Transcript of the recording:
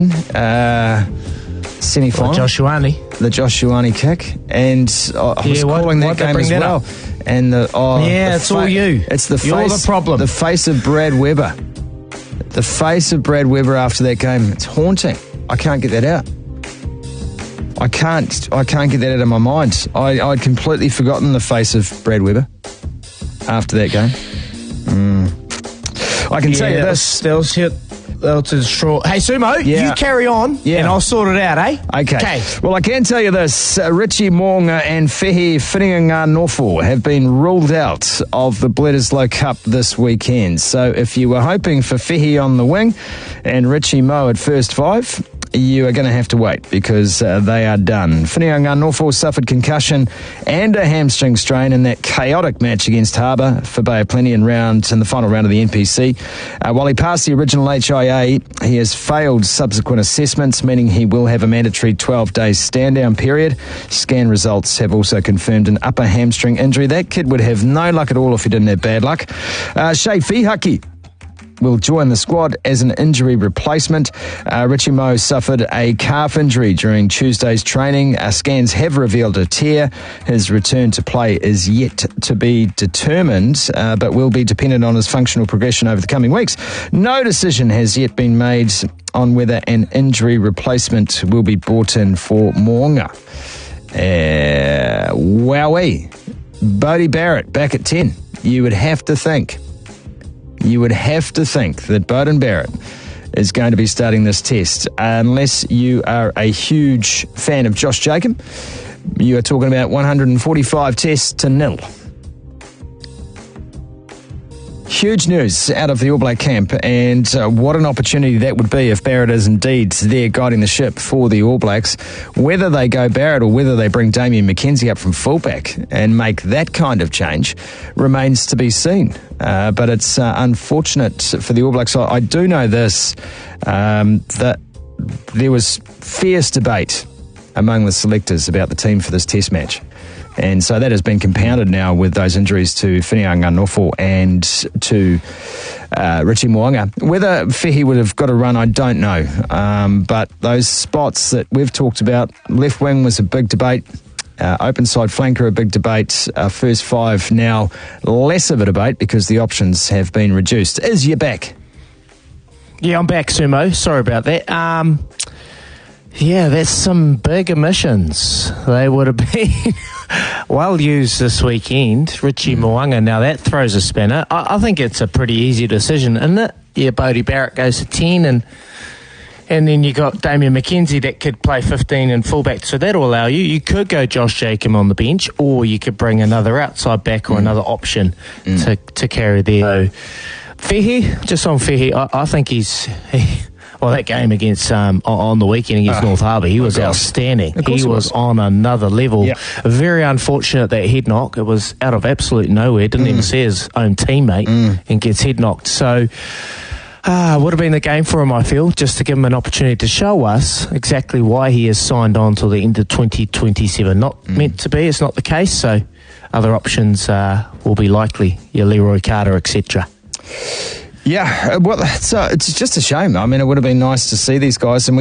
semi-final. Josh Ioane. The Josh Ioane kick. And I was calling that game as well. And it's all you. It's the You're face, the problem. The face of Brad Weber. The face of Brad Weber after that game. It's haunting. I can't get that out. I can't get that out of my mind. I'd completely forgotten the face of Brad Weber after that game. I can tell you this. That was a straw. Hey, Sumo, you carry on, and I'll sort it out, eh? Okay. Well, I can tell you this. Richie Mo'unga and Fehi Whiringanganofo have been ruled out of the Bledisloe Cup this weekend. So if you were hoping for Fehi on the wing and Richie Mo at first five, you are going to have to wait because they are done. Whiringanganofo suffered concussion and a hamstring strain in that chaotic match against Harbour for Bay of Plenty in the final round of the NPC. While he passed the original HIA, he has failed subsequent assessments, meaning he will have a mandatory 12-day stand-down period. Scan results have also confirmed an upper hamstring injury. That kid would have no luck at all if he didn't have bad luck. Shea Fihaki will join the squad as an injury replacement. Richie Mo suffered a calf injury during Tuesday's training. Scans have revealed a tear. His return to play is yet to be determined, but will be dependent on his functional progression over the coming weeks. No decision has yet been made on whether an injury replacement will be brought in for Mo'unga. Wowee. Bodie Barrett back at 10. You would have to think that Beauden Barrett is going to be starting this test. Unless you are a huge fan of Josh Jacob, you are talking about 145 tests to 0. Huge news out of the All Black camp, and what an opportunity that would be if Barrett is indeed there guiding the ship for the All Blacks. Whether they go Barrett or whether they bring Damian McKenzie up from fullback and make that kind of change remains to be seen. But it's unfortunate for the All Blacks. I do know this, that there was fierce debate among the selectors about the team for this test match. And so that has been compounded now with those injuries to Whiringanganofo and to Richie Mo'unga. Whether Fehi would have got a run, I don't know. But those spots that we've talked about, left wing was a big debate. Open side flanker, a big debate. First five now less of a debate because the options have been reduced. Is you back? Yeah, I'm back, Sumo. Sorry about that. Yeah, that's some big omissions. They would have been well used this weekend. Richie Mo'unga, now that throws a spanner. I think it's a pretty easy decision, isn't it? Yeah, Bodie Barrett goes to 10 and then you got Damian McKenzie that could play 15 and fullback. So that'll allow you. You could go Josh Jacob on the bench, or you could bring another outside back or another option to carry there. So, Fehi, just on Fehi, I think well, that game against on the weekend against North Harbour, he was outstanding. He was on another level. Yep. Very unfortunate that head knock. It was out of absolute nowhere. Didn't even see his own teammate and gets head knocked. So would have been the game for him, I feel, just to give him an opportunity to show us exactly why he has signed on till the end of 2027. Not meant to be. It's not the case. So other options will be likely. Your Leroy Carter, etc. Yeah, well, it's just a shame. I mean, it would have been nice to see these guys. And